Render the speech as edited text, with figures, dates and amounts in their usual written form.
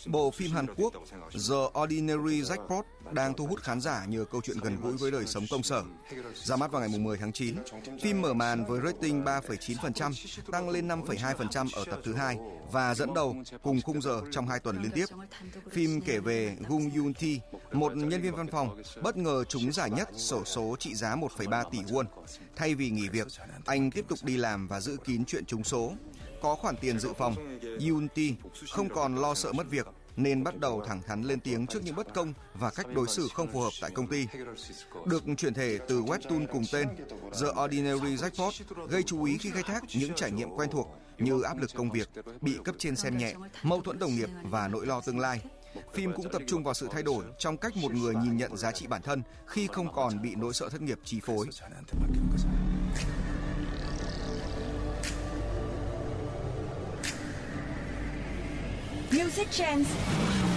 Bộ phim Hàn Quốc The Ordinary Jackpot đang thu hút khán giả nhờ câu chuyện gần gũi với đời sống công sở. Ra mắt vào ngày 10 tháng 9, phim mở màn với rating 3,9%, tăng lên 5,2% ở tập thứ 2 và dẫn đầu cùng khung giờ trong 2 tuần liên tiếp. Phim kể về Gung Yoon Thi, một nhân viên văn phòng, bất ngờ trúng giải nhất xổ số trị giá 1,3 tỷ won. Thay vì nghỉ việc, anh tiếp tục đi làm và giữ kín chuyện trúng số. Có khoản tiền dự phòng, Yoon Thi không còn lo sợ mất việc nên bắt đầu thẳng thắn lên tiếng trước những bất công và cách đối xử không phù hợp tại công ty. Được chuyển thể từ webtoon cùng tên, The Ordinary Jackpot gây chú ý khi khai thác những trải nghiệm quen thuộc như áp lực công việc, bị cấp trên xem nhẹ, mâu thuẫn đồng nghiệp và nỗi lo tương lai. Phim cũng tập trung vào sự thay đổi trong cách một người nhìn nhận giá trị bản thân khi không còn bị nỗi sợ thất nghiệp chi phối. Music Trends